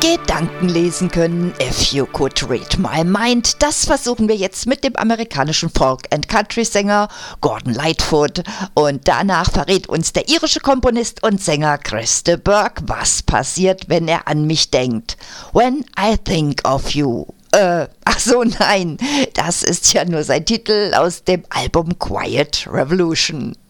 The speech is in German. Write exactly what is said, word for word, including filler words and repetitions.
Gedanken lesen können, if you could read my mind. Das versuchen wir jetzt mit dem amerikanischen Folk-and-Country-Sänger Gordon Lightfoot. Und danach verrät uns der irische Komponist und Sänger Chris de Burgh, was passiert, wenn er an mich denkt. When I think of you. Äh, ach so, nein, das ist ja nur sein Titel aus dem Album Quiet Revolution.